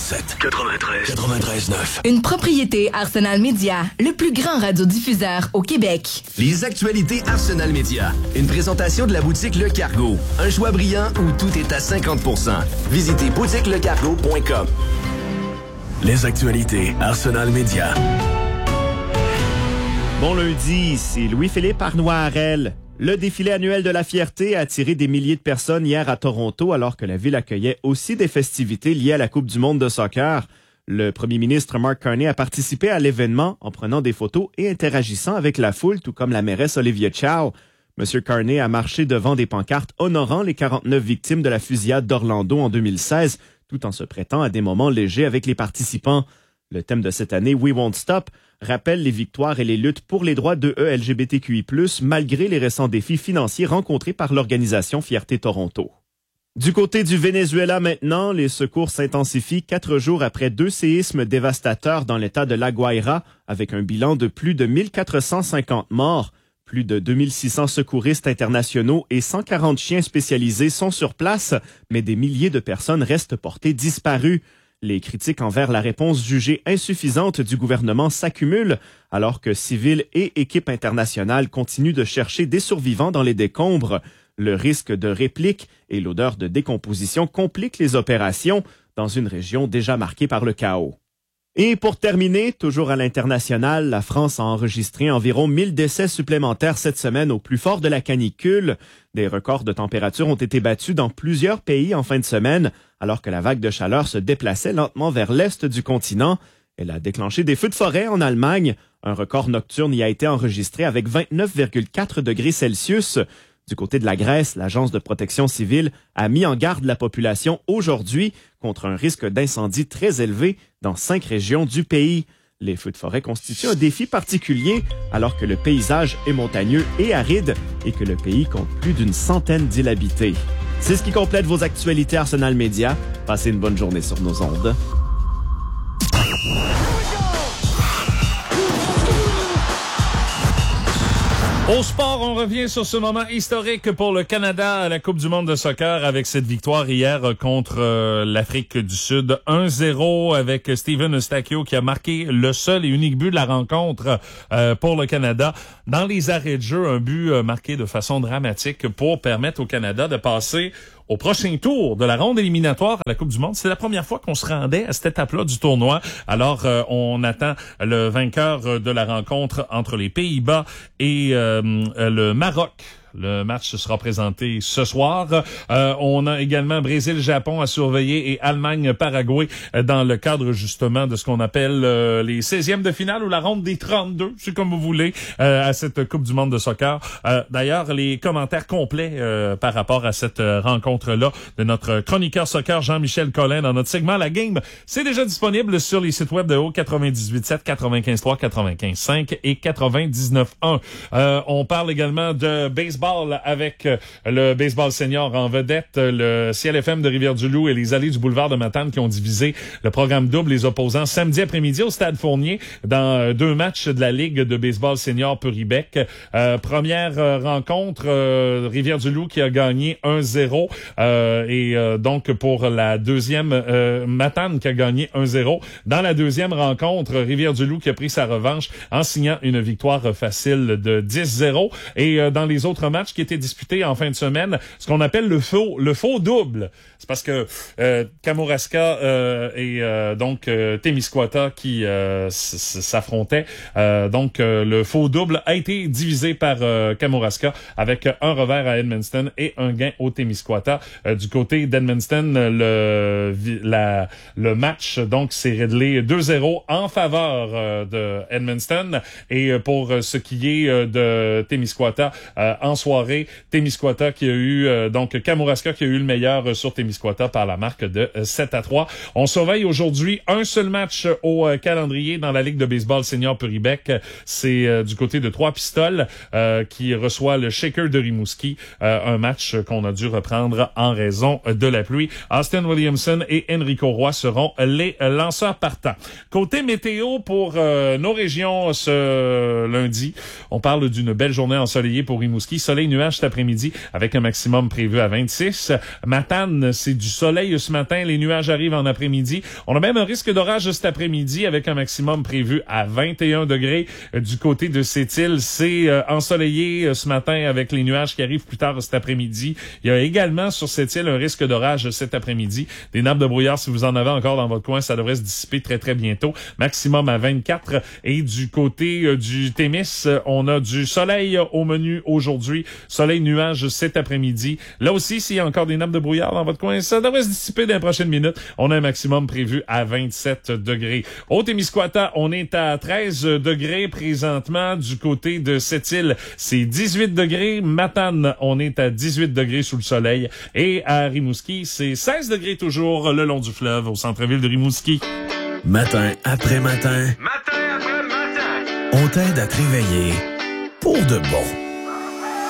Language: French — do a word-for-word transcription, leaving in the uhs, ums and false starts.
quatre-vingt-sept, quatre-vingt-treize, quatre-vingt-treize neuf. Une propriété Arsenal Média, le plus grand radiodiffuseur au Québec. Les actualités Arsenal Média. Une présentation de la boutique Le Cargo. Un choix brillant où tout est à cinquante pour cent. Visitez boutique le cargo point com. Les actualités Arsenal Média. Bon lundi, ici Louis-Philippe Arnois-Harel. Le défilé annuel de la fierté a attiré des milliers de personnes hier à Toronto alors que la ville accueillait aussi des festivités liées à la Coupe du monde de soccer. Le premier ministre Mark Carney a participé à l'événement en prenant des photos et interagissant avec la foule, tout comme la mairesse Olivia Chow. Monsieur Carney a marché devant des pancartes honorant les quarante-neuf victimes de la fusillade d'Orlando en deux mille seize, tout en se prêtant à des moments légers avec les participants. Le thème de cette année, We Won't Stop, rappelle les victoires et les luttes pour les droits de E L G B T Q I plus, malgré les récents défis financiers rencontrés par l'organisation Fierté Toronto. Du côté du Venezuela maintenant, les secours s'intensifient quatre jours après deux séismes dévastateurs dans l'état de La Guaira, avec un bilan de plus de mille quatre cent cinquante morts. Plus de deux mille six cents secouristes internationaux et cent quarante chiens spécialisés sont sur place, mais des milliers de personnes restent portées disparues. Les critiques envers la réponse jugée insuffisante du gouvernement s'accumulent, alors que civils et équipes internationales continuent de chercher des survivants dans les décombres. Le risque de réplique et l'odeur de décomposition compliquent les opérations dans une région déjà marquée par le chaos. Et pour terminer, toujours à l'international, la France a enregistré environ mille décès supplémentaires cette semaine au plus fort de la canicule. Des records de température ont été battus dans plusieurs pays en fin de semaine, alors que la vague de chaleur se déplaçait lentement vers l'est du continent. Elle a déclenché des feux de forêt en Allemagne. Un record nocturne y a été enregistré avec vingt-neuf virgule quatre degrés Celsius. Du côté de la Grèce, l'Agence de protection civile a mis en garde la population aujourd'hui contre un risque d'incendie très élevé dans cinq régions du pays. Les feux de forêt constituent un défi particulier alors que le paysage est montagneux et aride et que le pays compte plus d'une centaine d'îles habitées. C'est ce qui complète vos actualités Arsenal Média. Passez une bonne journée sur nos ondes. Au sport, on revient sur ce moment historique pour le Canada à la Coupe du monde de soccer avec cette victoire hier contre euh, l'Afrique du Sud. un zéro avec Steven Eustáquio qui a marqué le seul et unique but de la rencontre euh, pour le Canada. Dans les arrêts de jeu, un but euh, marqué de façon dramatique pour permettre au Canada de passer au prochain tour de la ronde éliminatoire à la Coupe du monde. C'est la première fois qu'on se rendait à cette étape-là du tournoi. Alors, euh, on attend le vainqueur de la rencontre entre les Pays-Bas et euh, le Maroc. Le match sera présenté ce soir. Euh, on a également Brésil-Japon à surveiller et Allemagne-Paraguay dans le cadre justement de ce qu'on appelle euh, les seizièmes de finale ou la ronde des trente-deux, c'est comme vous voulez, euh, à cette Coupe du monde de soccer. Euh, d'ailleurs, les commentaires complets euh, par rapport à cette euh, rencontre-là de notre chroniqueur soccer Jean-Michel Collin dans notre segment La Game, c'est déjà disponible sur les sites web de Haut quatre-vingt-dix-huit sept, quatre-vingt-quinze trois, quatre-vingt-quinze cinq et quatre-vingt-dix-neuf un. Euh, on parle également de baseball avec le baseball senior en vedette, le C L F M de Rivière-du-Loup et les Allées du boulevard de Matane qui ont divisé le programme double les opposants samedi après-midi au Stade Fournier dans deux matchs de la Ligue de baseball senior Puribec. Euh, première euh, rencontre, euh, Rivière-du-Loup qui a gagné un zéro euh, et euh, donc pour la deuxième, euh, Matane qui a gagné un zéro. Dans la deuxième rencontre, Rivière-du-Loup qui a pris sa revanche en signant une victoire facile de dix zéro. Et euh, dans les autres matchs qui était disputé en fin de semaine, ce qu'on appelle le faux le faux double. C'est parce que euh, Kamouraska euh, et euh, donc euh, Témiscouata qui euh, s'affrontaient. Euh, donc euh, le faux double a été divisé par euh, Kamouraska avec un revers à Edmundston et un gain au Témiscouata. Euh, du côté d'Edmundston, le la le match donc s'est réglé deux zéro en faveur euh, de Edmundston et pour ce qui est euh, de Témiscouata euh, en soirée, Témiscouata qui a eu euh, donc Kamouraska qui a eu le meilleur euh, sur Témiscouata par la marque de euh, sept à trois. On surveille aujourd'hui un seul match au euh, calendrier dans la Ligue de baseball senior Puribec. C'est euh, du côté de Trois-Pistoles euh, qui reçoit le Shaker de Rimouski, euh, un match qu'on a dû reprendre en raison de la pluie. Austin Williamson et Enrico Roy seront les lanceurs partants. Côté météo pour euh, nos régions ce lundi, on parle d'une belle journée ensoleillée pour Rimouski, soleil-nuage cet après-midi avec un maximum prévu à vingt-six. Matane, c'est du soleil ce matin. Les nuages arrivent en après-midi. On a même un risque d'orage cet après-midi avec un maximum prévu à vingt et un degrés. Du côté de Sept-Îles, c'est euh, ensoleillé euh, ce matin avec les nuages qui arrivent plus tard cet après-midi. Il y a également sur cette île un risque d'orage cet après-midi. Des nappes de brouillard, si vous en avez encore dans votre coin, ça devrait se dissiper très très bientôt. Maximum à vingt-quatre. Et du côté euh, du Témis, euh, on a du soleil au menu aujourd'hui. Soleil, nuage cet après-midi. Là aussi, s'il y a encore des nappes de brouillard dans votre coin, ça devrait se dissiper dans les prochaines minutes. On a un maximum prévu à vingt-sept degrés. Au Témiscouata, on est à treize degrés présentement. Du côté de Sept-Îles, c'est dix-huit degrés. Matane, on est à dix-huit degrés sous le soleil. Et à Rimouski, c'est seize degrés toujours le long du fleuve au centre-ville de Rimouski. Matin après matin. Matin après matin. On t'aide à te réveiller pour de bon.